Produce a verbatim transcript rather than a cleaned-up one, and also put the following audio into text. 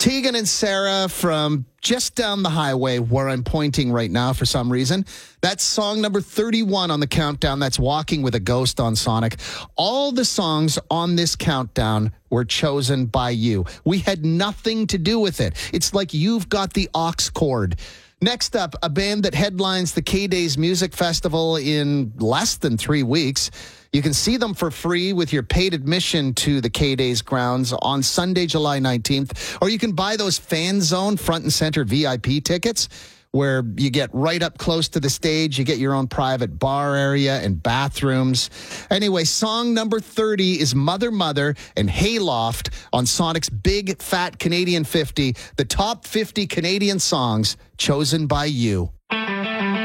Tegan and Sarah from just down the highway where I'm pointing right now for some reason. That's song number thirty-one on the countdown. That's Walking with a Ghost on Sonic. All the songs on this countdown were chosen by you. We had nothing to do with it. It's like you've got the aux cord. Next up, a band that headlines the K-Days Music Festival in less than three weeks. You can see them for free with your paid admission to the K-Days grounds on Sunday, July nineteenth. Or you can buy those Fan Zone front and center V I P tickets where you get right up close to the stage. You get your own private bar area and bathrooms. Anyway, song number thirty is Mother Mother and Hayloft on Sonic's Big Fat Canadian fifty, the top fifty Canadian songs chosen by you.